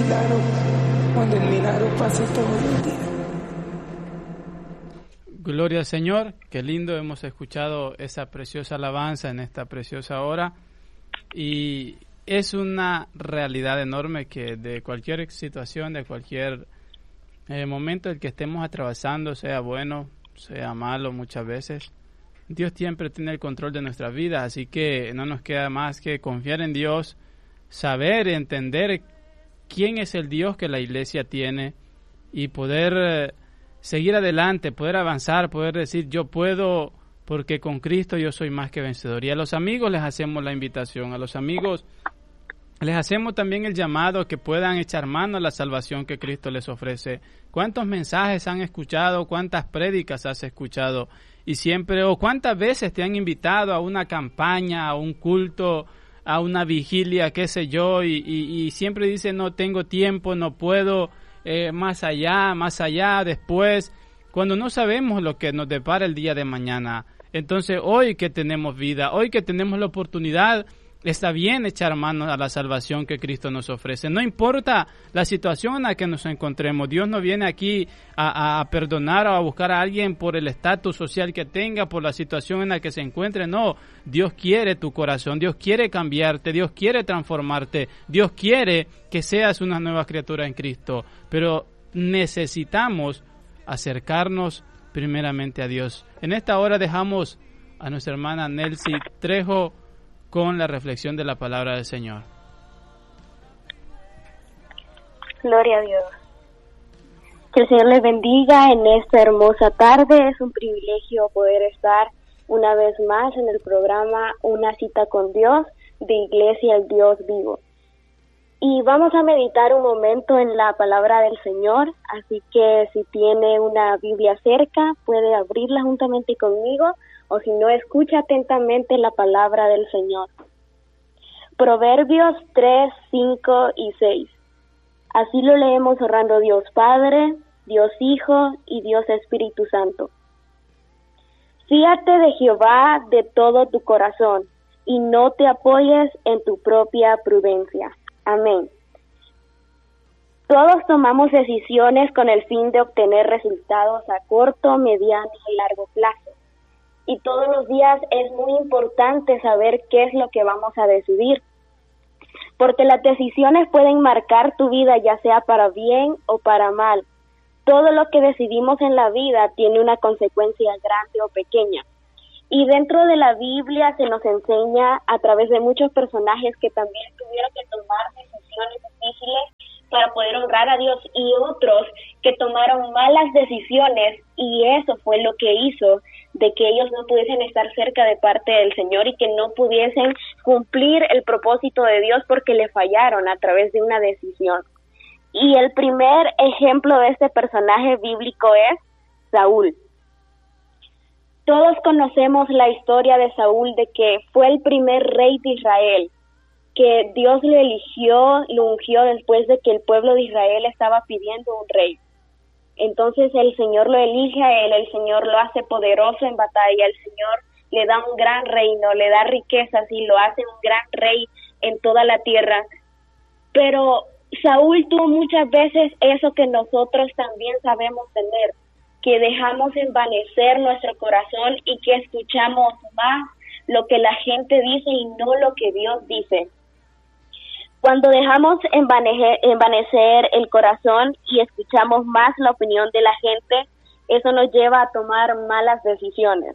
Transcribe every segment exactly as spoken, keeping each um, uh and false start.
milagro, cuando el milagro pase todos los días. Gloria al Señor, qué lindo, hemos escuchado esa preciosa alabanza en esta preciosa hora, y es una realidad enorme que de cualquier situación, de cualquier eh, momento el que estemos atravesando, sea bueno, sea malo muchas veces, Dios siempre tiene el control de nuestras vidas, así que no nos queda más que confiar en Dios, saber, entender quién es el Dios que la iglesia tiene y poder eh, seguir adelante, poder avanzar, poder decir yo puedo porque con Cristo yo soy más que vencedor. Y a los amigos les hacemos la invitación, a los amigos les hacemos también el llamado que puedan echar mano a la salvación que Cristo les ofrece. ¿Cuántos mensajes han escuchado? ¿Cuántas prédicas has escuchado? Y siempre, o cuántas veces te han invitado a una campaña, a un culto, a una vigilia, qué sé yo, y, y, y siempre dicen no tengo tiempo, no puedo, eh, más allá, más allá, después, cuando no sabemos lo que nos depara el día de mañana. Entonces, hoy que tenemos vida, hoy que tenemos la oportunidad, está bien echar mano a la salvación que Cristo nos ofrece. No importa la situación en la que nos encontremos. Dios no viene aquí a, a perdonar o a buscar a alguien por el estatus social que tenga, por la situación en la que se encuentre. No, Dios quiere tu corazón, Dios quiere cambiarte, Dios quiere transformarte, Dios quiere que seas una nueva criatura en Cristo. Pero necesitamos acercarnos primeramente a Dios. En esta hora dejamos a nuestra hermana Nelcy Trejo con la reflexión de la palabra del Señor. Gloria a Dios. Que el Señor les bendiga en esta hermosa tarde. Es un privilegio poder estar una vez más en el programa Una cita con Dios de Iglesia el Dios Vivo. Y vamos a meditar un momento en la palabra del Señor, así que si tiene una Biblia cerca, puede abrirla juntamente conmigo, o si no, escucha atentamente la palabra del Señor. Proverbios tres, cinco y seis. Así lo leemos honrando Dios Padre, Dios Hijo y Dios Espíritu Santo. Fíate de Jehová de todo tu corazón, y no te apoyes en tu propia prudencia. Amén. Todos tomamos decisiones con el fin de obtener resultados a corto, mediano y largo plazo. Y todos los días es muy importante saber qué es lo que vamos a decidir, porque las decisiones pueden marcar tu vida ya sea para bien o para mal. Todo lo que decidimos en la vida tiene una consecuencia grande o pequeña. Y dentro de la Biblia se nos enseña a través de muchos personajes que también tuvieron que tomar decisiones difíciles para poder honrar a Dios, y otros que tomaron malas decisiones, y eso fue lo que hizo de que ellos no pudiesen estar cerca de parte del Señor y que no pudiesen cumplir el propósito de Dios porque le fallaron a través de una decisión. Y el primer ejemplo de este personaje bíblico es Saúl. Todos conocemos la historia de Saúl, de que fue el primer rey de Israel, que Dios lo eligió, lo ungió después de que el pueblo de Israel estaba pidiendo un rey. Entonces el Señor lo elige a él, el Señor lo hace poderoso en batalla, el Señor le da un gran reino, le da riquezas y lo hace un gran rey en toda la tierra. Pero Saúl tuvo muchas veces eso que nosotros también sabemos tener, que dejamos envanecer nuestro corazón y que escuchamos más lo que la gente dice y no lo que Dios dice. Cuando dejamos envanecer, envanecer el corazón y escuchamos más la opinión de la gente, eso nos lleva a tomar malas decisiones.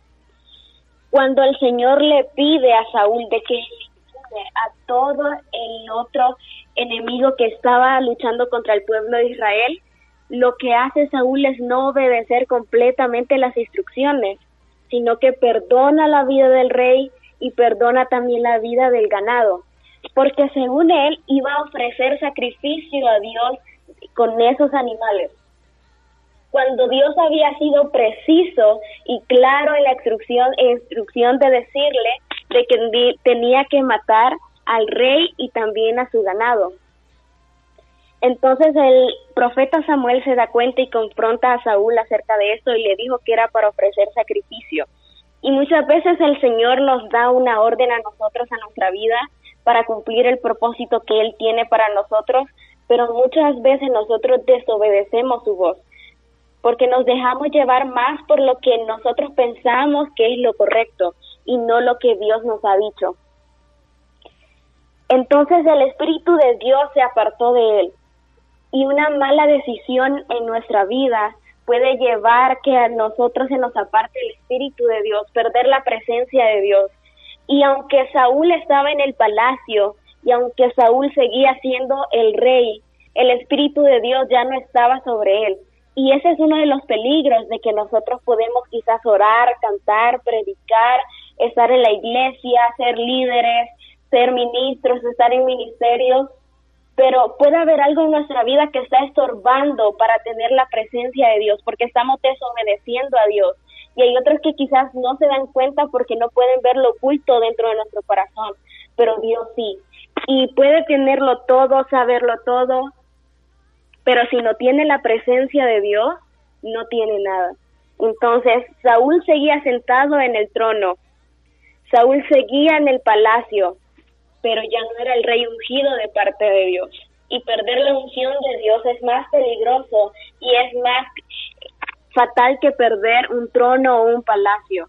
Cuando el Señor le pide a Saúl de que elimine a todo el otro enemigo que estaba luchando contra el pueblo de Israel, lo que hace Saúl es no obedecer completamente las instrucciones, sino que perdona la vida del rey y perdona también la vida del ganado, porque según él iba a ofrecer sacrificio a Dios con esos animales. Cuando Dios había sido preciso y claro en la instrucción, instrucción de decirle de que tenía que matar al rey y también a su ganado. Entonces el profeta Samuel se da cuenta y confronta a Saúl acerca de esto y le dijo que era para ofrecer sacrificio. Y muchas veces el Señor nos da una orden a nosotros, a nuestra vida, para cumplir el propósito que Él tiene para nosotros, pero muchas veces nosotros desobedecemos su voz, porque nos dejamos llevar más por lo que nosotros pensamos que es lo correcto y no lo que Dios nos ha dicho. Entonces el Espíritu de Dios se apartó de él, y una mala decisión en nuestra vida puede llevar que a nosotros se nos aparte el Espíritu de Dios, perder la presencia de Dios. Y aunque Saúl estaba en el palacio, y aunque Saúl seguía siendo el rey, el Espíritu de Dios ya no estaba sobre él. Y ese es uno de los peligros de que nosotros podemos quizás orar, cantar, predicar, estar en la iglesia, ser líderes, ser ministros, estar en ministerios, pero puede haber algo en nuestra vida que está estorbando para tener la presencia de Dios, porque estamos desobedeciendo a Dios. Y hay otros que quizás no se dan cuenta porque no pueden ver lo oculto dentro de nuestro corazón, pero Dios sí. Y puede tenerlo todo, saberlo todo, pero si no tiene la presencia de Dios, no tiene nada. Entonces, Saúl seguía sentado en el trono, Saúl seguía en el palacio, pero ya no era el rey ungido de parte de Dios. Y perder la unción de Dios es más peligroso y es más fatal que perder un trono o un palacio.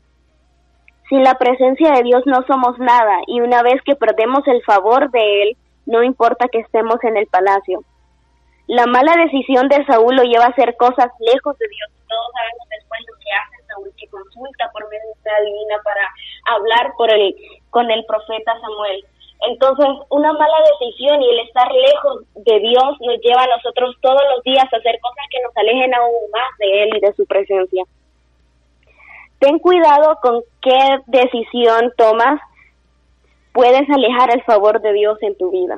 Sin la presencia de Dios no somos nada, y una vez que perdemos el favor de Él, no importa que estemos en el palacio. La mala decisión de Saúl lo lleva a hacer cosas lejos de Dios. Todos sabemos después lo que hace Saúl, que consulta por medio de una divina para hablar por el, con el profeta Samuel. Entonces, una mala decisión y el estar lejos de Dios nos lleva a nosotros todos los días a hacer cosas que nos alejen aún más de Él y de su presencia. Ten cuidado con qué decisión tomas, puedes alejar el favor de Dios en tu vida.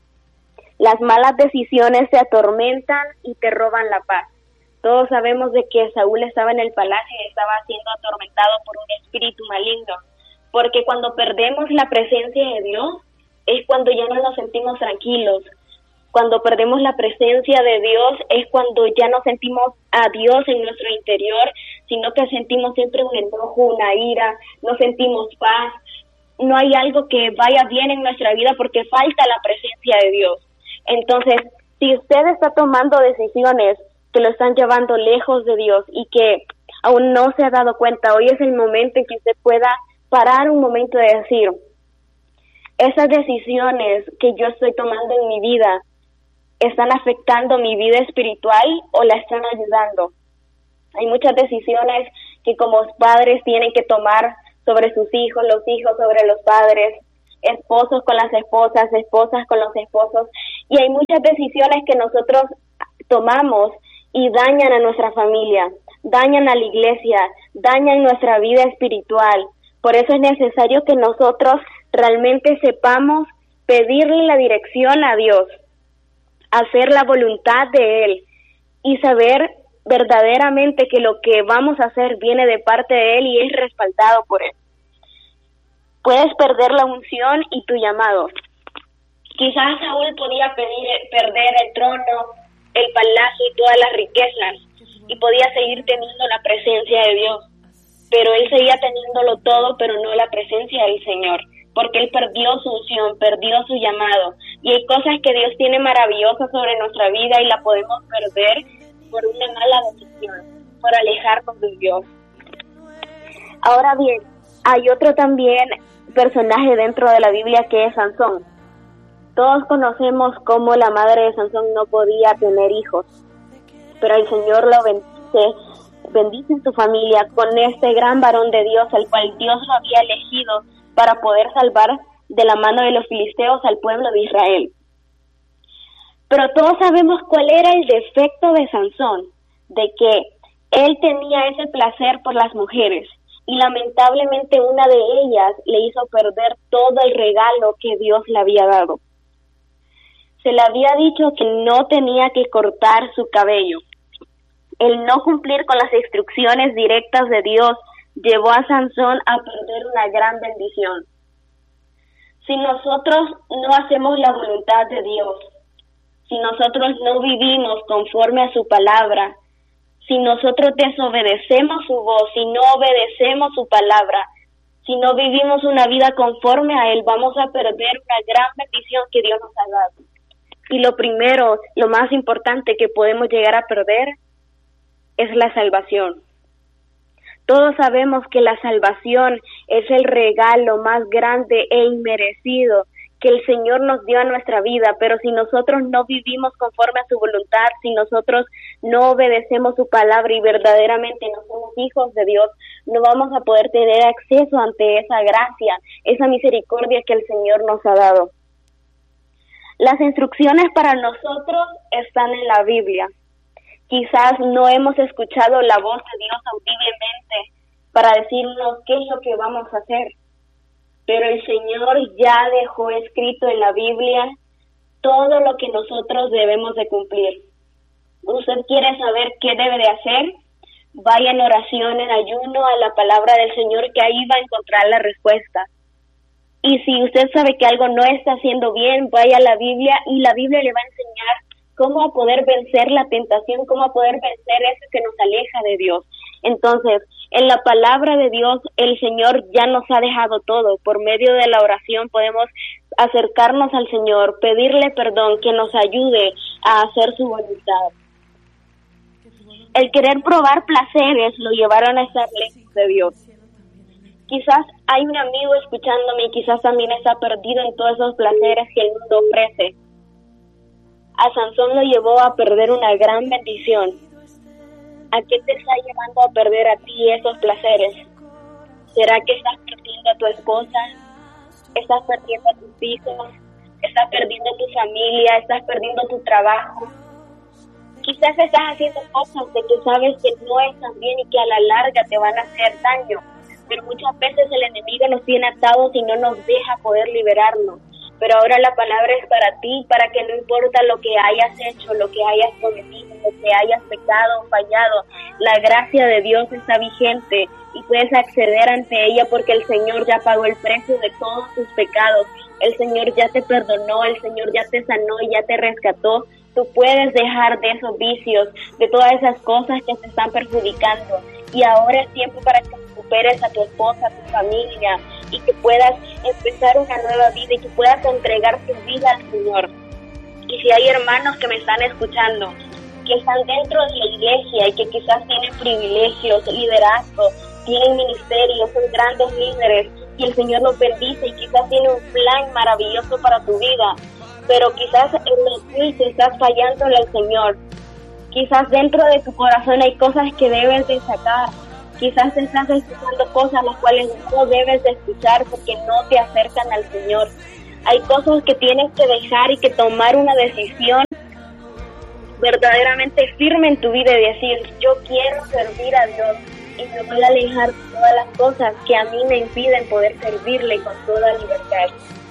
Las malas decisiones te atormentan y te roban la paz. Todos sabemos de que Saúl estaba en el palacio y estaba siendo atormentado por un espíritu maligno, porque cuando perdemos la presencia de Dios es cuando ya no nos sentimos tranquilos. Cuando perdemos la presencia de Dios es cuando ya no sentimos a Dios en nuestro interior, sino que sentimos siempre un enojo, una ira, no sentimos paz. No hay algo que vaya bien en nuestra vida porque falta la presencia de Dios. Entonces, si usted está tomando decisiones que lo están llevando lejos de Dios y que aún no se ha dado cuenta, hoy es el momento en que usted pueda parar un momento de decir, esas decisiones que yo estoy tomando en mi vida, ¿están afectando mi vida espiritual o la están ayudando? Hay muchas decisiones que como padres tienen que tomar sobre sus hijos, los hijos sobre los padres, esposos con las esposas, esposas con los esposos, y hay muchas decisiones que nosotros tomamos y dañan a nuestra familia, dañan a la iglesia, dañan nuestra vida espiritual. Por eso es necesario que nosotros realmente sepamos pedirle la dirección a Dios, hacer la voluntad de Él y saber verdaderamente que lo que vamos a hacer viene de parte de Él y es respaldado por Él. Puedes perder la unción y tu llamado. Quizás Saúl podía pedir, perder el trono, el palacio y todas las riquezas y podía seguir teniendo la presencia de Dios, pero él seguía teniéndolo todo, pero no la presencia del Señor, porque él perdió su unción, perdió su llamado, y hay cosas que Dios tiene maravillosas sobre nuestra vida y la podemos perder por una mala decisión, por alejarnos de Dios. Ahora bien, hay otro también personaje dentro de la Biblia que es Sansón. Todos conocemos cómo la madre de Sansón no podía tener hijos, pero el Señor lo bendice, bendice en su familia con este gran varón de Dios, al cual Dios lo había elegido para poder salvar de la mano de los filisteos al pueblo de Israel. Pero todos sabemos cuál era el defecto de Sansón, de que él tenía ese placer por las mujeres, y lamentablemente una de ellas le hizo perder todo el regalo que Dios le había dado. Se le había dicho que no tenía que cortar su cabello. El no cumplir con las instrucciones directas de Dios llevó a Sansón a perder una gran bendición. Si nosotros no hacemos la voluntad de Dios, si nosotros no vivimos conforme a su palabra, si nosotros desobedecemos su voz, si no obedecemos su palabra, si no vivimos una vida conforme a Él, vamos a perder una gran bendición que Dios nos ha dado. Y lo primero, lo más importante que podemos llegar a perder es la salvación. Todos sabemos que la salvación es el regalo más grande e inmerecido que el Señor nos dio a nuestra vida, pero si nosotros no vivimos conforme a su voluntad, si nosotros no obedecemos su palabra y verdaderamente no somos hijos de Dios, no vamos a poder tener acceso ante esa gracia, esa misericordia que el Señor nos ha dado. Las instrucciones para nosotros están en la Biblia. Quizás no hemos escuchado la voz de Dios audiblemente para decirnos qué es lo que vamos a hacer. Pero el Señor ya dejó escrito en la Biblia todo lo que nosotros debemos de cumplir. ¿Usted quiere saber qué debe de hacer? Vaya en oración, en ayuno, a la palabra del Señor, que ahí va a encontrar la respuesta. Y si usted sabe que algo no está haciendo bien, vaya a la Biblia y la Biblia le va a enseñar cómo a poder vencer la tentación, cómo a poder vencer eso que nos aleja de Dios. Entonces, en la palabra de Dios, el Señor ya nos ha dejado todo. Por medio de la oración podemos acercarnos al Señor, pedirle perdón, que nos ayude a hacer su voluntad. El querer probar placeres lo llevaron a estar lejos de Dios. Quizás hay un amigo escuchándome y quizás también está perdido en todos esos placeres que el mundo ofrece. A Sansón lo llevó a perder una gran bendición. ¿A qué te está llevando a perder a ti esos placeres? ¿Será que estás perdiendo a tu esposa? ¿Estás perdiendo a tus hijos? ¿Estás perdiendo a tu familia? ¿Estás perdiendo tu trabajo? Quizás estás haciendo cosas de que sabes que no están bien y que a la larga te van a hacer daño. Pero muchas veces el enemigo nos tiene atados y no nos deja poder liberarnos. Pero ahora la palabra es para ti, para que no importa lo que hayas hecho, lo que hayas cometido, lo que hayas pecado o fallado, la gracia de Dios está vigente y puedes acceder ante ella porque el Señor ya pagó el precio de todos tus pecados. El Señor ya te perdonó, el Señor ya te sanó y ya te rescató. Tú puedes dejar de esos vicios, de todas esas cosas que te están perjudicando. Y ahora es tiempo para que recuperes a tu esposa, a tu familia, y que puedas empezar una nueva vida y que puedas entregar tu vida al Señor. Y si hay hermanos que me están escuchando, que están dentro de la iglesia y que quizás tienen privilegios, liderazgo, tienen ministerios, son grandes líderes, y el Señor los bendice y quizás tiene un plan maravilloso para tu vida, pero quizás en lo oculto estás fallándole al Señor. Quizás dentro de tu corazón hay cosas que debes de sacar. Quizás te estás escuchando cosas las cuales no debes de escuchar porque no te acercan al Señor. Hay cosas que tienes que dejar y que tomar una decisión verdaderamente firme en tu vida y decir, yo quiero servir a Dios y me voy a alejar de todas las cosas que a mí me impiden poder servirle con toda libertad.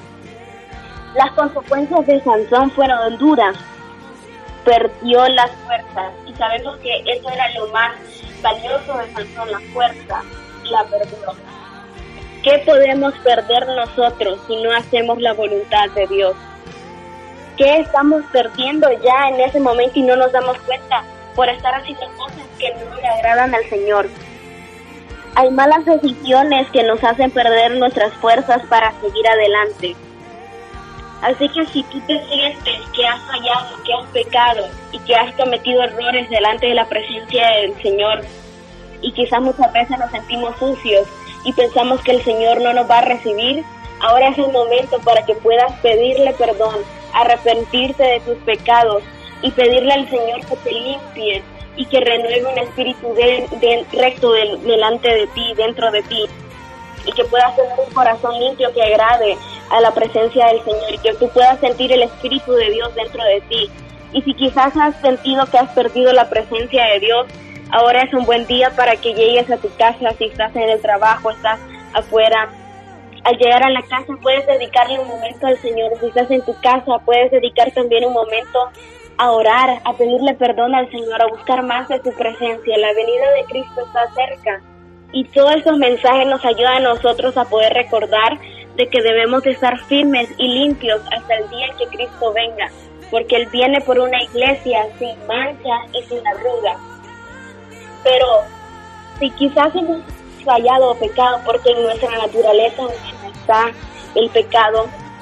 Las consecuencias de Sansón fueron duras. Perdió las fuerzas y sabemos que eso era lo más valioso de Sansón, la fuerza, la perdió. ¿Qué podemos perder nosotros si no hacemos la voluntad de Dios? ¿Qué estamos perdiendo ya en ese momento y no nos damos cuenta por estar haciendo cosas que no le agradan al Señor? Hay malas decisiones que nos hacen perder nuestras fuerzas para seguir adelante. Así que si tú te sientes que has fallado, que has pecado y que has cometido errores delante de la presencia del Señor, y quizás muchas veces nos sentimos sucios y pensamos que el Señor no nos va a recibir, ahora es el momento para que puedas pedirle perdón, arrepentirte de tus pecados y pedirle al Señor que te limpie y que renueve un espíritu de, de, recto de, delante de ti, dentro de ti, y que puedas tener un corazón limpio que agrade a la presencia del Señor y que tú puedas sentir el Espíritu de Dios dentro de ti. Y si quizás has sentido que has perdido la presencia de Dios, ahora es un buen día para que llegues a tu casa. Si estás en el trabajo, estás afuera, al llegar a la casa puedes dedicarle un momento al Señor. Si estás en tu casa, puedes dedicar también un momento a orar, a pedirle perdón al Señor, a buscar más de su presencia. La venida de Cristo está cerca. Y todos esos mensajes nos ayudan a nosotros a poder recordar de que debemos de estar firmes y limpios hasta el día en que Cristo venga, porque Él viene por una iglesia sin mancha y sin arruga. Pero si quizás hemos fallado o pecado, porque en nuestra naturaleza está el pecado,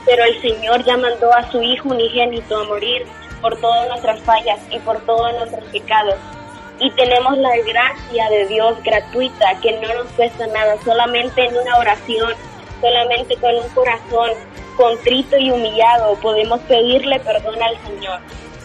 pero el Señor ya mandó a su Hijo unigénito a morir por todas nuestras fallas y por todos nuestros pecados. Y tenemos la gracia de Dios gratuita, que no nos cuesta nada, solamente en una oración, solamente con un corazón contrito y humillado podemos pedirle perdón al Señor.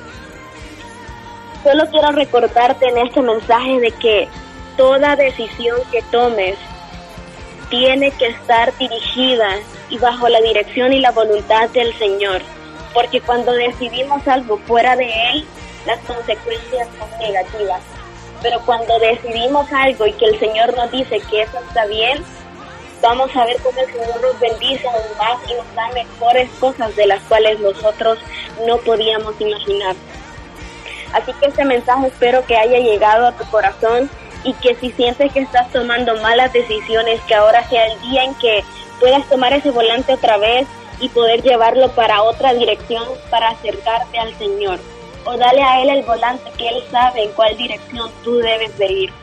Solo quiero recordarte en este mensaje de que toda decisión que tomes tiene que estar dirigida y bajo la dirección y la voluntad del Señor, porque cuando decidimos algo fuera de Él, las consecuencias son negativas. Pero cuando decidimos algo y que el Señor nos dice que eso está bien, vamos a ver cómo el Señor nos bendice aún más y nos da mejores cosas de las cuales nosotros no podíamos imaginar. Así que este mensaje espero que haya llegado a tu corazón y que si sientes que estás tomando malas decisiones, que ahora sea el día en que puedas tomar ese volante otra vez y poder llevarlo para otra dirección para acercarte al Señor. O dale a Él el volante, que Él sabe en cuál dirección tú debes de ir.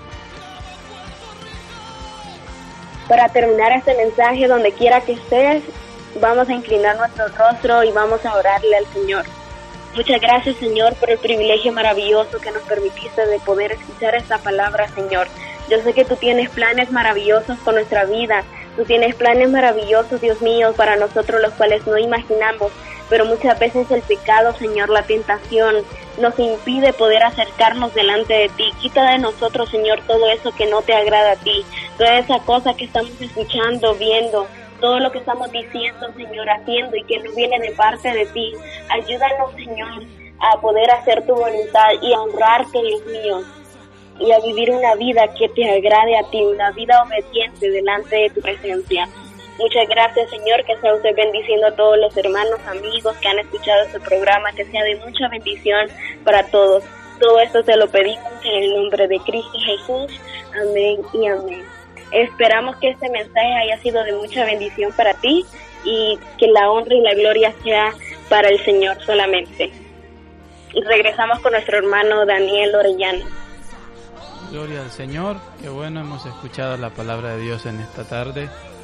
Para terminar este mensaje, donde quiera que estés, vamos a inclinar nuestro rostro y vamos a orarle al Señor. Muchas gracias, Señor, por el privilegio maravilloso que nos permitiste de poder escuchar esta palabra, Señor. Yo sé que tú tienes planes maravillosos con nuestra vida. Tú tienes planes maravillosos, Dios mío, para nosotros, los cuales no imaginamos. Pero muchas veces el pecado, Señor, la tentación, nos impide poder acercarnos delante de ti. Quita de nosotros, Señor, todo eso que no te agrada a ti. Toda esa cosa que estamos escuchando, viendo, todo lo que estamos diciendo, Señor, haciendo y que no viene de parte de ti. Ayúdanos, Señor, a poder hacer tu voluntad y a honrarte, Dios mío, y a vivir una vida que te agrade a ti, una vida obediente delante de tu presencia. Muchas gracias, Señor, que sea usted bendiciendo a todos los hermanos, amigos que han escuchado este programa, que sea de mucha bendición para todos. Todo esto te lo pedimos en el nombre de Cristo Jesús. Amén y amén. Esperamos que este mensaje haya sido de mucha bendición para ti y que la honra y la gloria sea para el Señor solamente. Y regresamos con nuestro hermano Daniel Orellana. Gloria al Señor, qué bueno, hemos escuchado la palabra de Dios en esta tarde.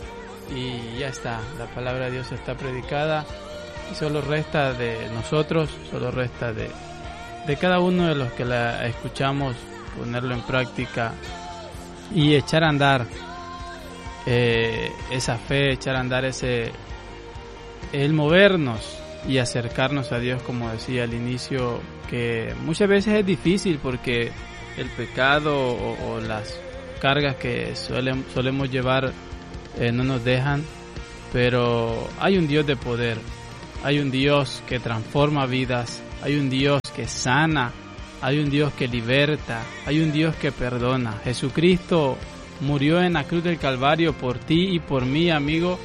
Y ya está, la palabra de Dios está predicada y solo resta de nosotros, solo resta de, de cada uno de los que la escuchamos ponerlo en práctica y echar a andar eh, esa fe, echar a andar ese el movernos y acercarnos a Dios, como decía al inicio, que muchas veces es difícil porque el pecado o, o las cargas que suelen, solemos llevar Eh, no nos dejan, pero hay un Dios de poder, hay un Dios que transforma vidas, hay un Dios que sana, hay un Dios que liberta, hay un Dios que perdona. Jesucristo murió en la cruz del Calvario por ti y por mí, amigo,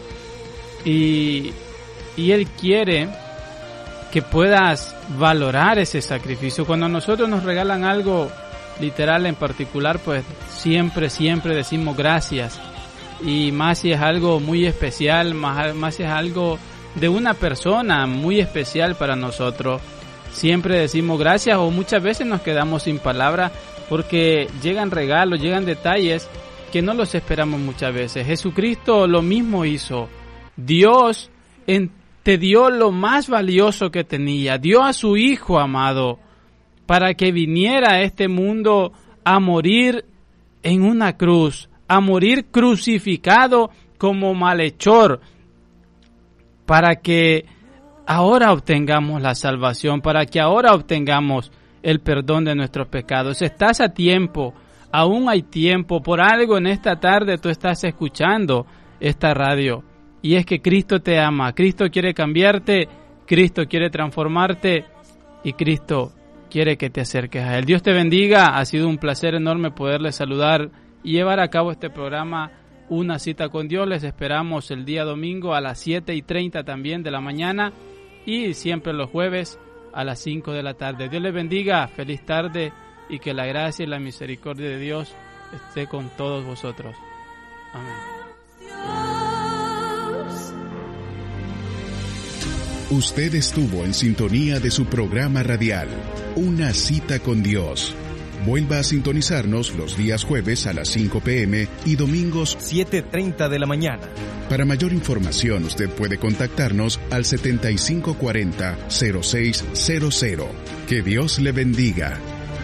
y, y Él quiere que puedas valorar ese sacrificio. Cuando a nosotros nos regalan algo literal en particular, pues siempre, siempre decimos gracias. Y más si es algo muy especial, más, más si es algo de una persona muy especial para nosotros, siempre decimos gracias, o muchas veces nos quedamos sin palabras porque llegan regalos, llegan detalles que no los esperamos muchas veces. Jesucristo lo mismo hizo. Dios en, te dio lo más valioso que tenía, dio a su Hijo amado para que viniera a este mundo a morir en una cruz, a morir crucificado como malhechor, para que ahora obtengamos la salvación, para que ahora obtengamos el perdón de nuestros pecados. Estás a tiempo, aún hay tiempo. Por algo en esta tarde tú estás escuchando esta radio, y es que Cristo te ama, Cristo quiere cambiarte, Cristo quiere transformarte y Cristo quiere que te acerques a Él. Dios te bendiga, ha sido un placer enorme poderles saludar y llevar a cabo este programa, Una Cita con Dios. Les esperamos el día domingo a las siete y treinta también de la mañana y siempre los jueves a las cinco de la tarde. Dios les bendiga, feliz tarde y que la gracia y la misericordia de Dios esté con todos vosotros. Amén. Usted estuvo en sintonía de su programa radial, Una Cita con Dios. Vuelva a sintonizarnos los días jueves a las cinco pe eme y domingos siete treinta de la mañana. Para mayor información usted puede contactarnos al setenta y cinco cuarenta cero seis cero cero. Que Dios le bendiga.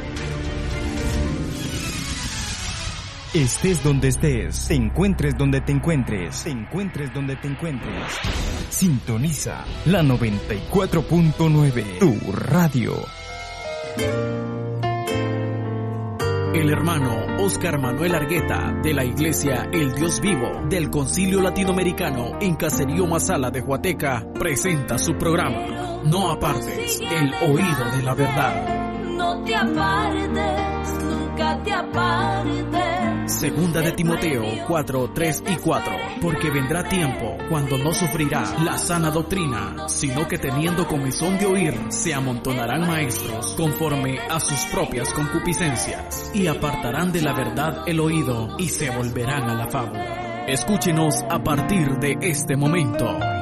Estés donde estés, te encuentres donde te encuentres, te encuentres donde te encuentres. Sintoniza la noventa y cuatro punto nueve, tu radio. El hermano Oscar Manuel Argueta, de la Iglesia El Dios Vivo del Concilio Latinoamericano en Caserío Masala de Huateca, presenta su programa No apartes el oído de la verdad. No te apartes, nunca te apartes. Segunda de Timoteo cuatro, tres y cuatro. Porque vendrá tiempo cuando no sufrirá la sana doctrina, sino que teniendo comezón de oír, se amontonarán maestros conforme a sus propias concupiscencias, y apartarán de la verdad el oído, y se volverán a la fábula. Escúchenos a partir de este momento.